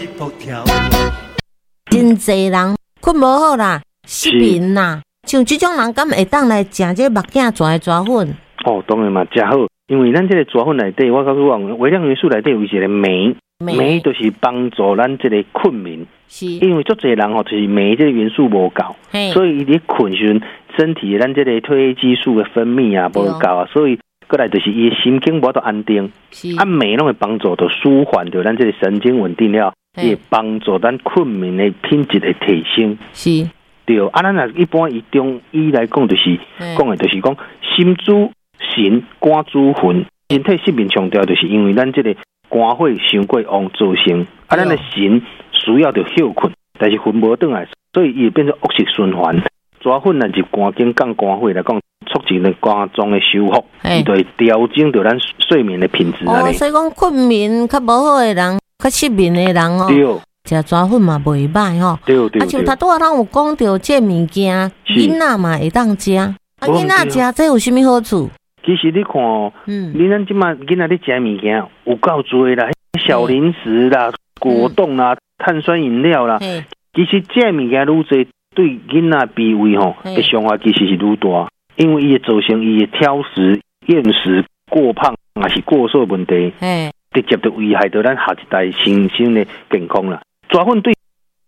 真侪人困无好啦，失眠啦，像这种人敢会当来食这目镜蛇的蛇粉？ 哦，当然嘛，真好，因为咱这个蛇粉内底，我告诉你，微量元素内底有一个镁，镁就是帮助咱这个困眠。是，因为足侪人吼，就是镁这个元素无够，所以伊咧困时阵，身体咱这个褪黑激素的分泌啊无够啊，所以过来就是伊心境无得安定。啊，镁拢会帮助到舒缓到咱这个神经稳定了，也帮助咱困眠的品质的提升。是，对。啊，咱一般以中医来讲，就是讲的就是讲心主神，肝主魂。身体失眠强调就是因为咱这个肝火伤过旺造成，啊，咱的神需要着休困，但是魂无转来，所以伊变成恶性循环。蛇粉呢是肝经降肝火来讲，促进咱肝脏的修复，伊就会调整到咱睡眠的品质。 哦，所以讲困眠较无好的人，较失眠的人哦，食蛇粉嘛袂歹吼。对。啊，像他拄仔咱有讲到这物件，囡仔嘛会当食，啊，囡仔食这有啥物好处？ 其实你看哦，你咱即马囡仔咧食物件有够多啦，小零食啦、果冻啦、碳酸饮料啦，其实这物件愈多，对囡仔脾胃吼的伤害其实是愈大，因为伊会造成伊的挑食、厌食、过胖还是过瘦问题，直接就危害到咱下一代身心的健康啦。蛇粉对。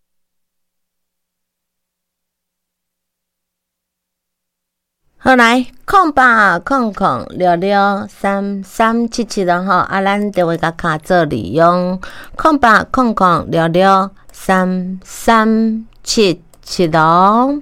好来，0800663377啦吼，啊，咱就会甲卡做利用0800663377咯。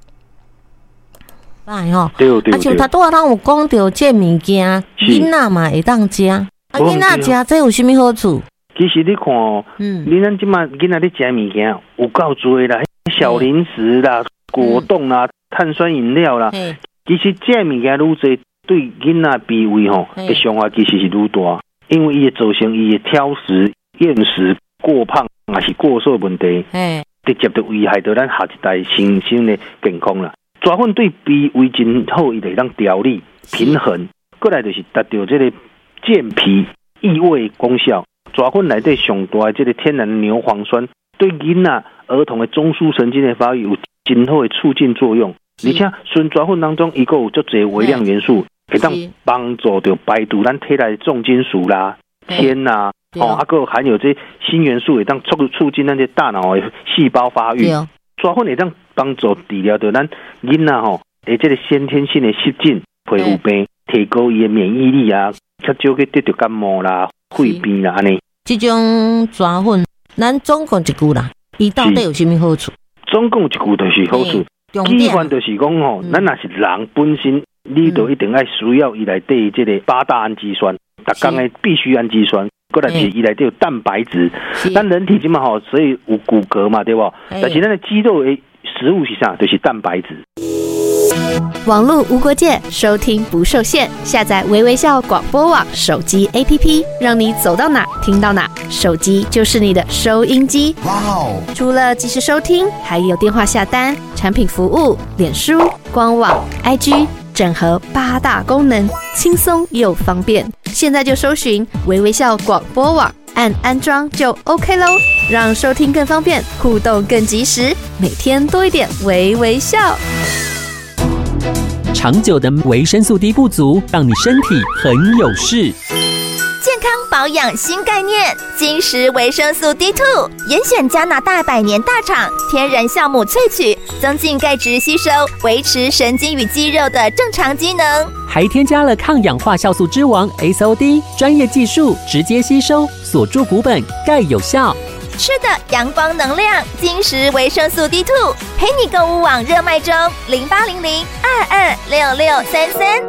哎吼，对。啊，像他拄仔咱有讲到这物件，囡仔嘛会当食，啊，囡仔食这有啥物好处？ 其实你看哦，你咱即马囡仔咧食物件有够多啦，小零食啦、果冻啦、碳酸饮料啦。其实这物件愈多，对囡仔脾胃吼的伤害其实是愈大，因为伊会造成伊的挑食、厌食、过胖还是过瘦问题，直接就危害到咱下一代身心的健康啦。蛇粉对脾胃真好，伊就会当调理平衡，过来就是达到这个健脾益胃功效。蛇粉内底上大的这个天然牛磺酸，对囡仔儿童的中枢神经的发育有真好的促进作用。而且纯蛇粉当中，伊个有足侪微量元素，会当帮助着排除咱体内重金属啦、铅啦，啊个含有这锌元素，会当促进咱这大脑的细胞发育。蛇粉会当帮助治疗着咱囡仔吼，诶，这个先天性的湿疹、皮肤病，提高伊的免疫力啊，较少去得着感冒啦、肺病啦安尼。 这种蛇粉，咱总共一句啦，伊到底有啥物好处？ 总共一句就是好处。基本就是讲吼，咱若是人本身，你就一定爱需要伊内底这个8大氨基酸，逐工的必需氨基酸，过来是伊内底有蛋白质。咱人体即嘛吼，所以有骨骼嘛，对不？但是咱的肌肉的食物是啥？就是蛋白质。 网络无国界，收听不受限。下载微微笑广播网手机 APP， 让你走到哪听到哪，手机就是你的收音机。哇哦！除了即时收听，还有电话下单、产品服务、脸书、官网、IG， 整合8大功能，轻松又方便。现在就搜寻微微笑广播网，按安装就 OK 咯，让收听更方便，互动更及时，每天多一点微微笑。 长久的维生素 D 不足，让你身体很有事。 健康保养新概念，金石维生素 D2， 严选加拿大100年大厂天然酵母萃取，增进钙质吸收，维持神经与肌肉的正常机能， 还添加了抗氧化酵素之王 SOD， 专业技术直接吸收，锁住骨本，钙有效。 吃的阳光能量，金石维生素 D2， 陪你购物网热卖中，0800226633。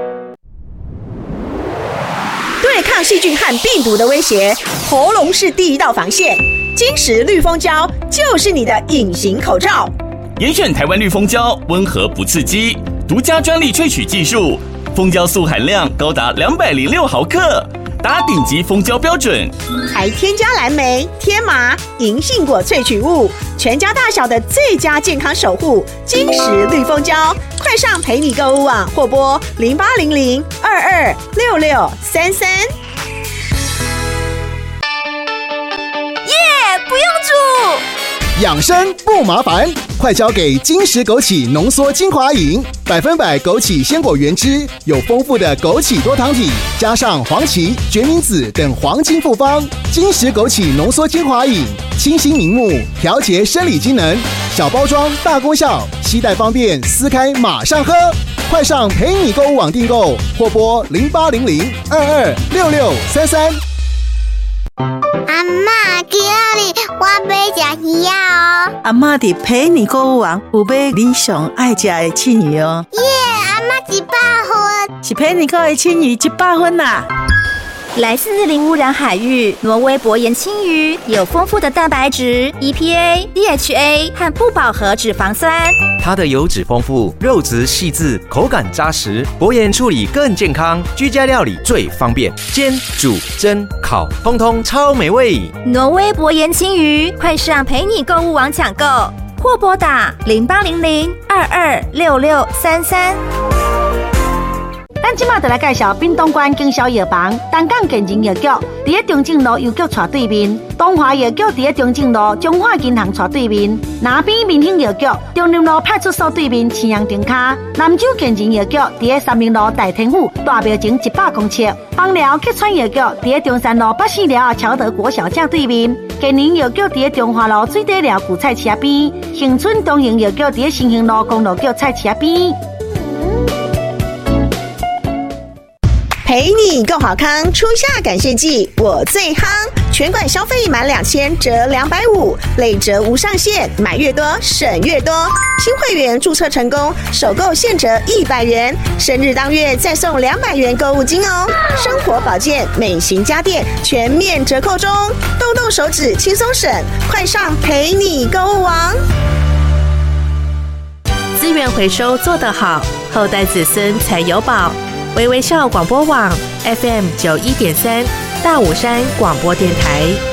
对抗细菌和病毒的威胁，喉咙是第一道防线。金石绿蜂胶就是你的隐形口罩。 严选台湾绿蜂胶，温和不刺激，独家专利萃取技术，蜂胶素含量高达206毫克。达顶级蜂胶标准， 还添加蓝莓、天麻、银杏果萃取物，全家大小的最佳健康守护。金石绿蜂胶，快上陪你购物网或拨0800226633。 耶！不要养生不麻烦，快交给金石枸杞浓缩精华饮，100%枸杞鲜果原汁，有丰富的枸杞多糖体，加上黄芪、决明子等黄金复方。金石枸杞浓缩精华饮，清新明目，调节生理机能，小包装大功效，携带方便，撕开马上喝。快上陪你购物网订购，或拨0800226633。 阿嬷，今日我要吃鱼哦。 阿嬷伫陪你购物网有买你上爱吃的青鱼哦。 耶，阿嬷100分， 是陪你购的青鱼100分啦。 来自零污染海域，挪威薄盐青鱼有丰富的蛋白质、EPA、DHA 和不饱和脂肪酸。 它的油脂丰富，肉质细致，口感扎实，薄盐处理更健康，居家料理最方便，煎、煮、蒸、烤，通通超美味。 挪威薄盐青鱼，快上陪你购物网抢购，或拨打0800226633。 咱即马就来介绍滨东馆经销药房东港健仁药局，伫咧中正路邮局斜对面；东华药局伫咧中正路中华银行斜对面；南边民兴药局中林路派出所对面青阳亭卡；南州健仁药局伫咧三明路大天府大庙前100公尺；枋寮客川药局伫咧中山路84寮乔德国小正对面；健仁药局伫咧中华路水底寮古菜市边；恒春东营药局伫咧新兴路公路局菜市边。 陪你购好康，初夏感谢季我最夯，全馆消费满2000折250，累折无上限，买越多省越多。新会员注册成功，首购现折100元，生日当月再送200元购物金哦。生活保健、美型家电全面折扣中，动动手指轻松省，快上陪你购物网。 资源回收做得好，后代子孙才有宝。微微笑广播网 FM 91.3大武山广播电台。